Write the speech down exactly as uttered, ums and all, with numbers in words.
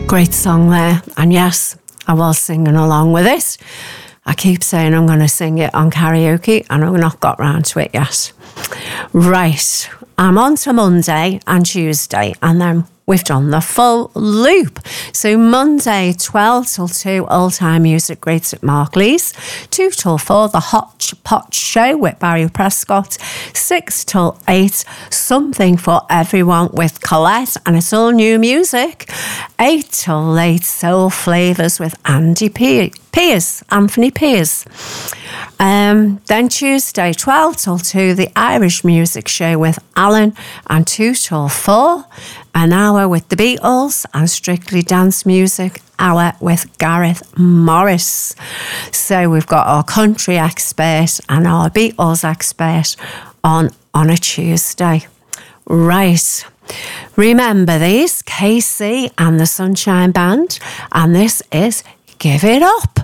Great song there. And yes, I was singing along with it. I keep saying I'm going to sing it on karaoke and I've not got round to it yet. Right, I'm on to Monday and Tuesday and then we've done the full loop. So Monday, twelve till two, Old Time Music Greats at Mark Lee's. two till four, The Hotch Potch Show with Barry Prescott. six till eight, Something for Everyone with Colette, and it's all new music. eight till late, Soul Flavours with Andy P- Pierce, Anthony Pierce. Um, then Tuesday, twelve till two, The Irish Music Show with Alan, and two till four, an hour with the Beatles, and Strictly Dance Music hour with Gareth Morris. So we've got our country expert and our Beatles expert on on a Tuesday. Right. Remember these, K C and the Sunshine Band, and this is Give It Up.